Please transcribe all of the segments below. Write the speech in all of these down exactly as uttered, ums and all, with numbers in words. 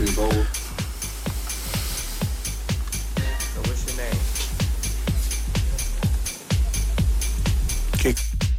Sim, bom. So what's your name? Que...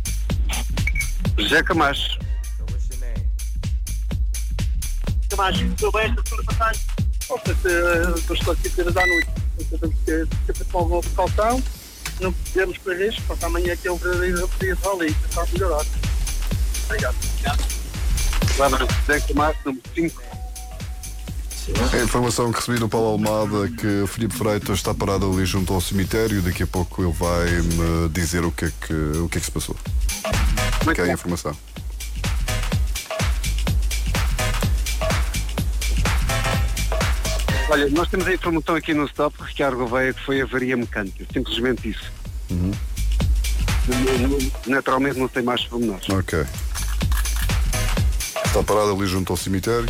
José Camacho. So what's your name? Camacho, estou bem esta semana passada. Eu estou aqui a ter à noite. Temos que ter uma precaução. Não podemos para isso, porque amanhã aqui é um verdadeiro dia de rally. Está melhorado. Obrigado. Claro, José Camacho, número cinco. A informação que recebi do Paulo Almada é que o Filipe Freitas está parado ali junto ao cemitério. Daqui a pouco ele vai me dizer o que é que, o que, é que se passou. Que é a informação. Olha, nós temos a informação aqui no stop, Ricardo Gouveia, que foi avaria mecânica. Simplesmente isso. Uhum. Naturalmente não tem mais pormenores. Ok. Está parado ali junto ao cemitério.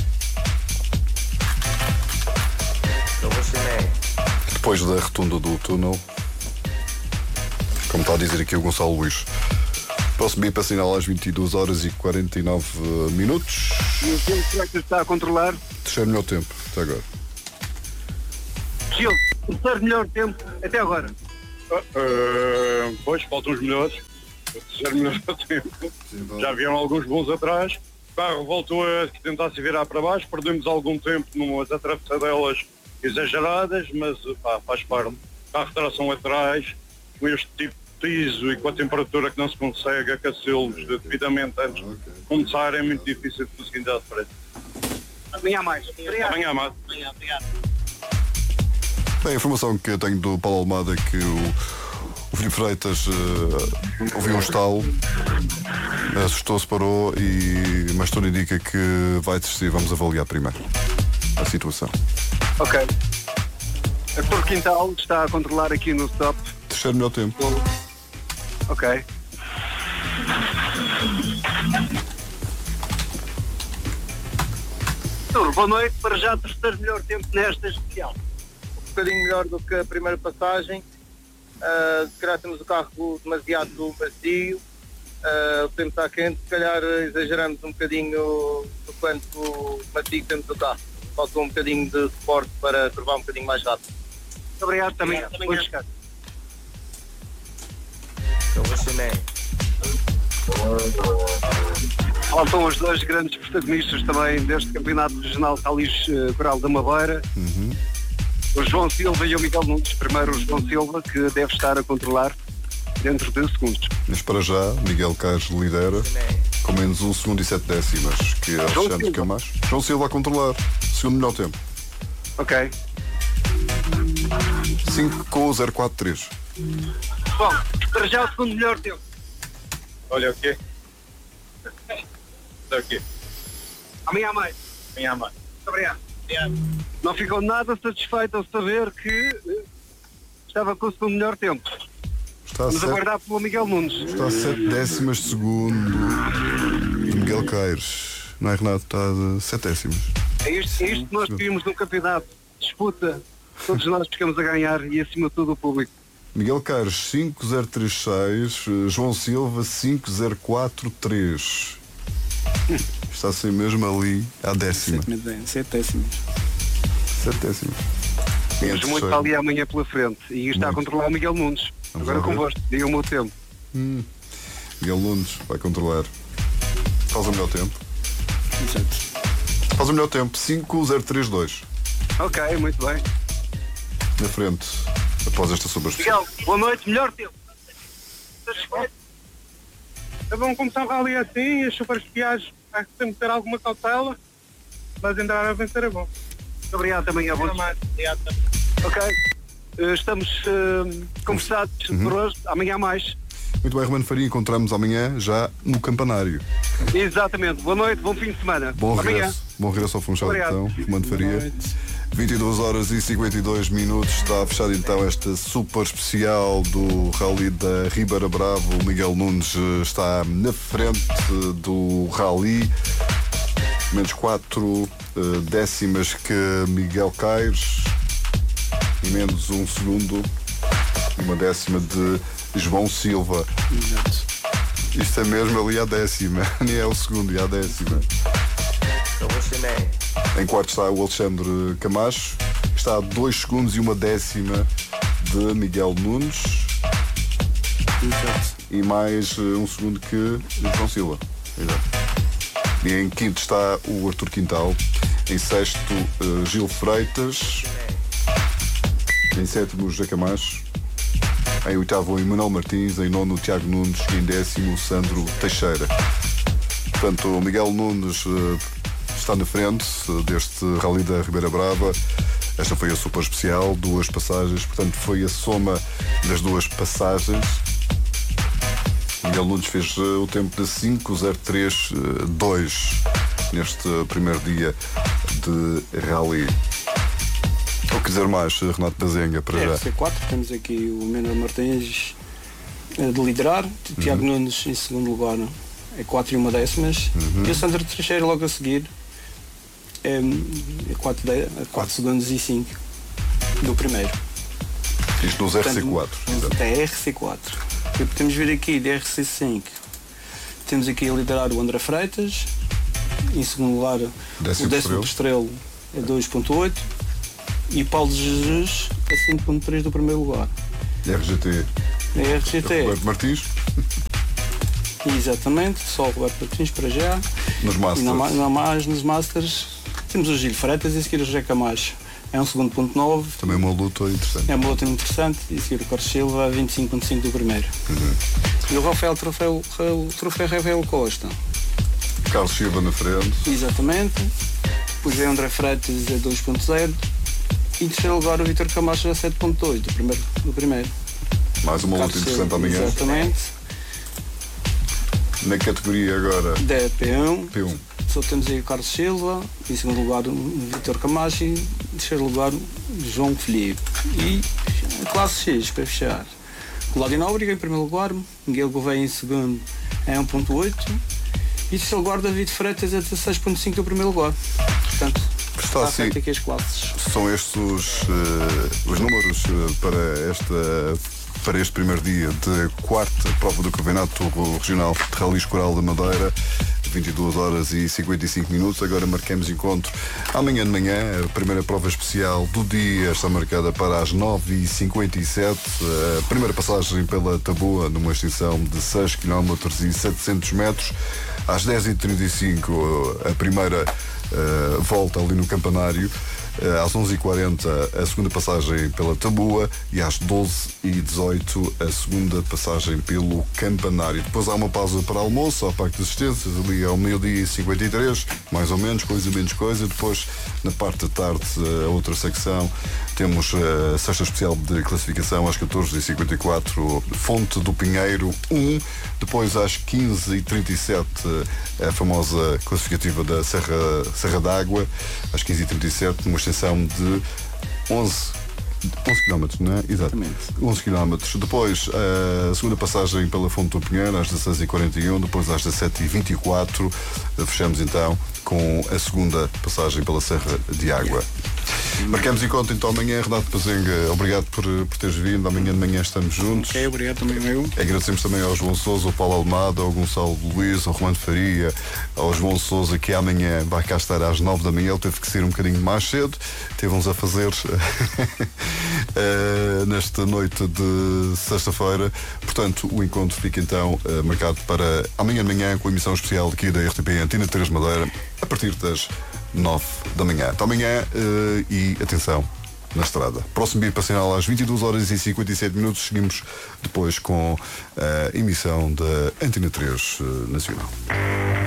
So what's your name? Depois da rotunda do túnel. Como está a dizer aqui o Gonçalo Luís. Próximo bip assinala às vinte e duas horas e quarenta e nove minutos. E o tempo será que está a controlar? Terceiro melhor tempo, até agora. Gil, o terceiro melhor tempo até agora. Uh, uh, pois, faltam os melhores. O terceiro melhor tempo. Sim, já vieram alguns bons atrás. O carro voltou a tentar se virar para baixo. Perdemos algum tempo numas atravessadelas exageradas, mas pá, faz parte. O carro de tração atrás, com este tipo de piso e com a temperatura que não se consegue aquecê-los devidamente antes de começar, é muito difícil de conseguir dar de frente. Amanhã há mais. Obrigado. Amanhã, amado. Obrigado. Bem, a informação que eu tenho do Paulo Almada é que o, o Filipe Freitas uh, ouviu um estalo, assustou-se, parou e mas tudo indica que vai desistir. Vamos avaliar primeiro a situação. Ok. A Cor Quintal está a controlar aqui no stop. Terceiro melhor tempo. Ok. Então, boa noite, para já terceiro melhor tempo nesta especial. Um bocadinho melhor do que a primeira passagem. Uh, se calhar temos o carro demasiado macio. Uh, o tempo está quente, se calhar exageramos um bocadinho do quanto macio temos o carro. Faltou um bocadinho de suporte para curvar um bocadinho mais rápido. Muito obrigado também. Bom descanso. So what's your name? Faltam os dois grandes protagonistas também deste campeonato regional Rally Coral da Madeira. Uhum. O João Silva e o Miguel Nunes. Primeiro o João Silva, que deve estar a controlar dentro de segundos. Mas para já, Miguel Caires lidera com menos um segundo e sete décimas, que Alexandre Camacho. João Silva a controlar, segundo melhor tempo. Ok. cinco com zero quatro três. Bom, para já o segundo melhor tempo. Olha o quê? Olha o quê? Amanhã há mais. Amanhã há mais. Muito obrigado. Não ficou nada satisfeito ao saber que eh, estava com o segundo melhor tempo. Está a Vamos sete, aguardar pelo Miguel Nunes. está a sete décimas de segundo de Miguel Caires. Não é, Renato? Está a sete décimas. É isto, é isto que nós vimos no campeonato. Disputa. Todos nós ficamos a ganhar e acima de tudo o público. Miguel Caires cinco zero três seis, João Silva cinco zero quatro três. Está assim mesmo ali à décima. Sete décimas. Sete décimas. Temos muito ali amanhã pela frente. E está a controlar o Miguel Nunes. Vamos Agora lá ver. convosco. Digam o meu tempo. Hum. Miguel Nunes vai controlar. Faz o melhor tempo. Exato. Faz o melhor tempo. cinco zero três dois. Ok, muito bem. Na frente, após esta sobreposição. Miguel, boa noite. Melhor tempo. É bom começar o rally assim, as super espiagens, há que sempre ter alguma cautela, mas entrar a vencer é bom. Muito obrigado também a vocês. Ok. Eh, Estamos eh, conversados Uhum. por hoje. Amanhã há mais. Muito bem, Romano Faria, encontramos amanhã já no campanário. Exatamente. Boa noite, bom fim de semana. Bom Amanhã. regresso. Bom regresso ao Funchal, Obrigado. então. Romano Faria. vinte e duas horas e cinquenta e dois minutos. Está fechado então esta super especial do Rally da Ribeira Bravo. O Miguel Nunes eh, está na frente do Rally. Menos quatro eh, décimas que Miguel Caires. E menos um segundo. Uma décima de João Silva. Exato. Isto é mesmo ali à décima. Nem é o segundo, é a décima. So what's your name? Em quarto está o Alexandre Camacho, está a dois segundos e uma décima de Miguel Nunes. Exato. E mais uh, um segundo que o João Silva. Exato. E em quinto está o Artur Quintal. Em sexto, uh, Gil Freitas. Em sétimo, José Camacho. Em oitavo, o Emanuel Martins. Em nono, o Tiago Nunes. E em décimo, o Sandro Teixeira. Portanto, o Miguel Nunes uh, está na frente uh, deste Rally da Ribeira Brava. Esta foi a super especial, duas passagens. Portanto, foi a soma das duas passagens. Miguel Nunes fez uh, o tempo de cinco zero três dois neste primeiro dia de Rally. O que dizer mais, Renato Bazenga, para já? R C quatro, temos aqui o Emanuel Martins uh, de liderar, o Tiago Uhum. Nunes em segundo lugar é quatro e uma décimas, Uhum. e o Sandro Teixeira logo a seguir é, é quatro, de, quatro segundos e cinco do primeiro. Isto nos R C quatro. Portanto, é R C quatro. O que podemos ver aqui de R C cinco? Temos aqui a liderar o André Freitas, em segundo lugar Décimo o décimo Estrelo é dois ponto oito e Paulo de Jesus é cinco ponto três do primeiro lugar. R G T. É R G T. Roberto Martins. Exatamente, só o Roberto Martins para já. Nos E Masters. não, ma- não mais nos Masters temos o Gil Freitas e a seguir o José Camacho. É um segundo ponto nove. Também uma luta interessante. É uma luta interessante e a seguir o Carlos Silva a vinte e cinco ponto cinco do primeiro. Uhum. E o Rafael Troféu, o Troféu Rafael Costa. Carlos Silva na frente. Exatamente. Depois é o André Freitas a dois ponto zero. E em terceiro lugar o Vítor Camacho a sete ponto dois do primeiro. Do primeiro. Mais uma luta Carlos interessante Silva, amanhã. Exatamente. Na categoria agora Da P um. P um. Só temos aí o Carlos Silva, em segundo lugar o Vítor Camacho e em terceiro lugar o João Felipe. E a classe X, para fechar. Cláudio Nóbrega em primeiro lugar, Miguel Gouveia em segundo é um ponto oito e em terceiro lugar David Freitas é dezasseis ponto cinco do primeiro lugar. Portanto, Está está assim. feito aqui as classes. São estes os, eh, os números eh, para, esta, para este primeiro dia de quarta prova do Campeonato Regional de Rallys Coral da Madeira. vinte e duas horas e cinquenta e cinco minutos. Agora marcamos encontro amanhã de manhã. A primeira prova especial do dia está marcada para as nove e cinquenta e sete. A primeira passagem pela Taboa numa extensão de seis quilómetros e setecentos metros. Às dez e trinta e cinco a primeira uh, volta ali no campanário. Uh, às onze e quarenta a segunda passagem pela Taboa e às doze e dezoito a segunda passagem pelo campanário. Depois há uma pausa para almoço, ao parque de assistências, ali ao meio-dia e cinquenta e três, mais ou menos, coisa menos coisa. Depois, na parte da tarde, a outra secção, temos a sexta especial de classificação às catorze e cinquenta e quatro, Fonte do Pinheiro um. Depois, às quinze e trinta e sete, a famosa classificativa da Serra, Serra d'Água. Às quinze e trinta e sete, uma extensão de onze quilómetros, não é? Exatamente. onze quilómetros. Depois, a segunda passagem pela Fonte do Pinheiro, às dezasseis e quarenta e um. Depois, às dezassete e vinte e quatro. Fechamos, então, com a segunda passagem pela Serra de Água. Marcamos encontro, então, amanhã. Renato Bazenga, obrigado por, por teres vindo. Amanhã de manhã estamos juntos. Ok, obrigado também eu. Agradecemos também ao João Sousa, ao Paulo Almada, ao Gonçalo Luís, ao Romano Faria, ao João Sousa, que amanhã vai cá estar às nove da manhã. Ele teve que sair um bocadinho mais cedo. Teve-nos a fazer uh, nesta noite de sexta-feira. Portanto, o encontro fica então uh, marcado para amanhã de manhã, com a emissão especial aqui da R T P Antena três Madeira, a partir das nove da manhã. Até amanhã uh, e atenção na estrada. Próximo dia para sinal às vinte e duas horas e cinquenta e sete minutos. Seguimos depois com a emissão da Antena três uh, Nacional.